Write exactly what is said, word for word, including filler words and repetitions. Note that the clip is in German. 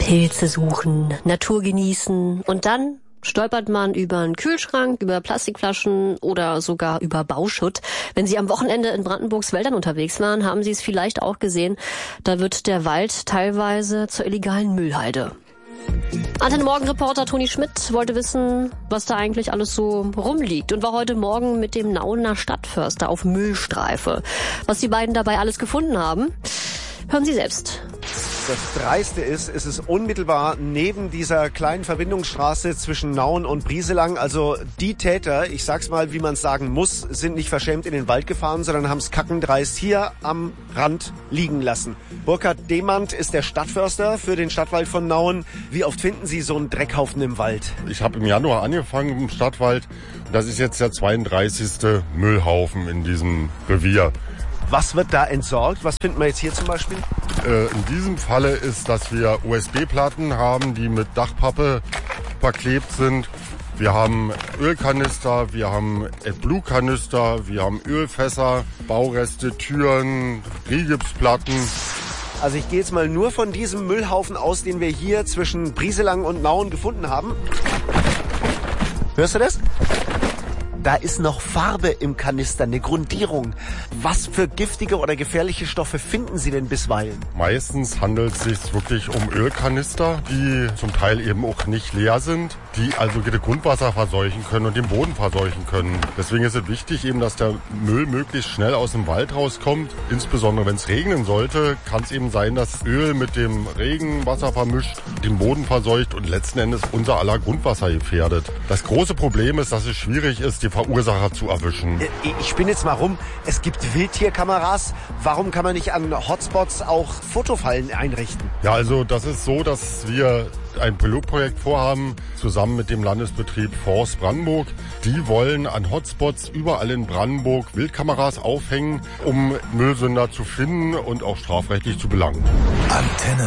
Pilze suchen, Natur genießen und dann stolpert man über einen Kühlschrank, über Plastikflaschen oder sogar über Bauschutt. Wenn Sie am Wochenende in Brandenburgs Wäldern unterwegs waren, haben Sie es vielleicht auch gesehen. Da wird der Wald teilweise zur illegalen Müllhalde. Antenne Morgen-Reporter Toni Schmidt wollte wissen, was da eigentlich alles so rumliegt und war heute Morgen mit dem Nauener Stadtförster auf Müllstreife. Was die beiden dabei alles gefunden haben, hören Sie selbst. Das Dreiste ist, es ist unmittelbar neben dieser kleinen Verbindungsstraße zwischen Nauen und Brieselang. Also die Täter, ich sag's mal, wie man es sagen muss, sind nicht verschämt in den Wald gefahren, sondern haben es kackendreist hier am Rand liegen lassen. Burkhard Demand ist der Stadtförster für den Stadtwald von Nauen. Wie oft finden Sie so einen Dreckhaufen im Wald? Ich habe im Januar angefangen im Stadtwald. Das ist jetzt der zweiunddreißigste Müllhaufen in diesem Revier. Was wird da entsorgt? Was finden wir jetzt hier zum Beispiel? Äh, in diesem Falle ist, dass wir U S B-Platten haben, die mit Dachpappe verklebt sind. Wir haben Ölkanister, wir haben AdBlue-Kanister, wir haben Ölfässer, Baureste, Türen, Rigipsplatten. Also ich gehe jetzt mal nur von diesem Müllhaufen aus, den wir hier zwischen Brieselang und Nauen gefunden haben. Hörst du das? Da ist noch Farbe im Kanister, eine Grundierung. Was für giftige oder gefährliche Stoffe finden Sie denn bisweilen? Meistens handelt es sich wirklich um Ölkanister, die zum Teil eben auch nicht leer sind, die also das Grundwasser verseuchen können und den Boden verseuchen können. Deswegen ist es wichtig eben, dass der Müll möglichst schnell aus dem Wald rauskommt. Insbesondere wenn es regnen sollte, kann es eben sein, dass Öl mit dem Regenwasser vermischt, den Boden verseucht und letzten Endes unser aller Grundwasser gefährdet. Das große Problem ist, dass es schwierig ist, die Verursacher zu erwischen. Ich bin jetzt mal rum. Es gibt Wildtierkameras. Warum kann man nicht an Hotspots auch Fotofallen einrichten? Ja, also das ist so, dass wir ein Pilotprojekt vorhaben, zusammen mit dem Landesbetrieb Forst Brandenburg. Die wollen an Hotspots überall in Brandenburg Wildkameras aufhängen, um Müllsünder zu finden und auch strafrechtlich zu belangen. Antenne